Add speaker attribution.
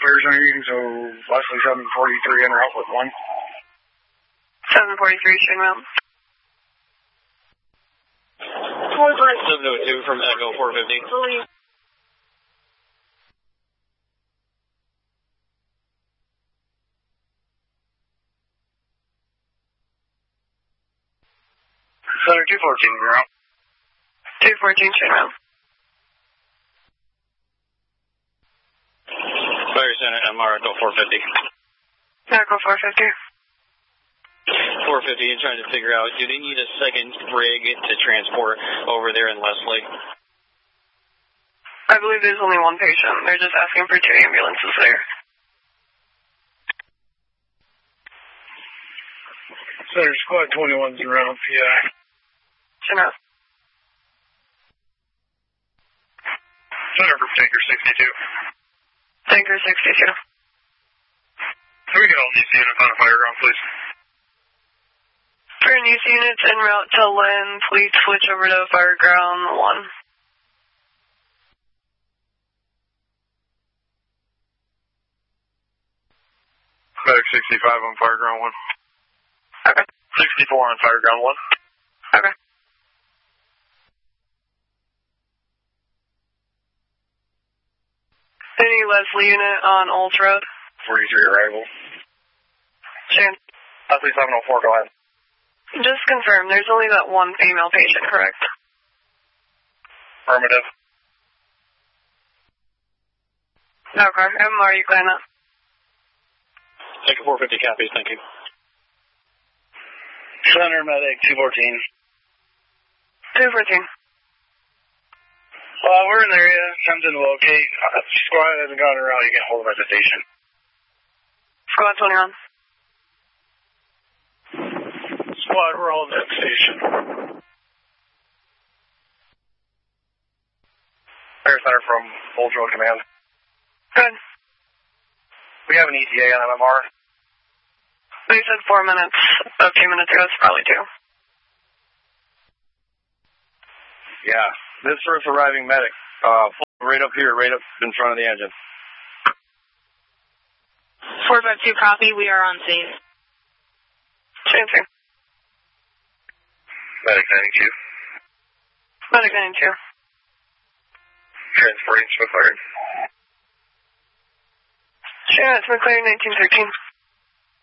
Speaker 1: Arizona reading, so Leslie 743 in route with 1.
Speaker 2: 743, Shane Route.
Speaker 3: 702 from Echo 450.
Speaker 1: 214, you're out.
Speaker 2: 214, Shane Route.
Speaker 3: Fire Center, MR, Echo 450.
Speaker 2: Echo 450.
Speaker 3: 450, you're trying to figure out, do they need a second rig to transport over there in Leslie?
Speaker 2: I believe there's only one patient. They're just asking for 2 ambulances there.
Speaker 1: Center Squad 21's around PI.
Speaker 2: Shane Route.
Speaker 1: Center Group Tanker 62.
Speaker 2: Tanker 62.
Speaker 1: Can we get all these units on a fire ground, please?
Speaker 2: For news units en route to Lynn, please switch over to Fireground 1.
Speaker 1: Medic 65 on Fireground 1.
Speaker 2: Okay.
Speaker 1: 64 on Fireground 1.
Speaker 2: Okay. Any Leslie unit on Olds Road?
Speaker 1: 43 arrival.
Speaker 2: Shane.
Speaker 1: Leslie 704, go ahead.
Speaker 2: Just confirm, there's only that one female patient, correct?
Speaker 1: Affirmative.
Speaker 2: Okay. MR, you clear that?
Speaker 3: Echo 450 copies, thank you.
Speaker 1: Center Medic 214.
Speaker 2: 214.
Speaker 1: We're in the area, attempting to locate. Squad hasn't gotten around, you can hold them at the station.
Speaker 2: Squad 21.
Speaker 1: Squad, we're all at the station. Fire Center from Old Road Command.
Speaker 2: Good.
Speaker 1: We have an ETA on MMR.
Speaker 2: They said 4 minutes. A few minutes ago, it's probably 2.
Speaker 1: Yeah, this first arriving medic, right up here, right up in front of the engine.
Speaker 4: 452 copy, we are on scene.
Speaker 2: Same thing.
Speaker 1: Medic 92.
Speaker 2: Medic 92.
Speaker 1: Transporting Smith Iron.
Speaker 2: Sure, it's McLaren 1913.